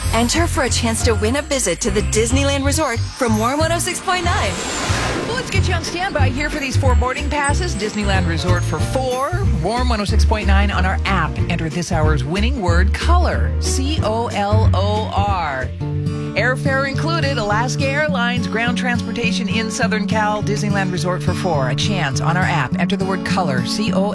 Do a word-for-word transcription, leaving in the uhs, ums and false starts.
Enter for a chance to win a visit to the Disneyland Resort from Warm one oh six point nine. Well, let's get you on standby here for these four boarding passes. Disneyland Resort for four. Warm one oh six point nine on our app. Enter this hour's winning word, color. C O L O R. Airfare included, Alaska Airlines, ground transportation in Southern Cal, Disneyland Resort for four. A chance on our app. Enter the word color, C O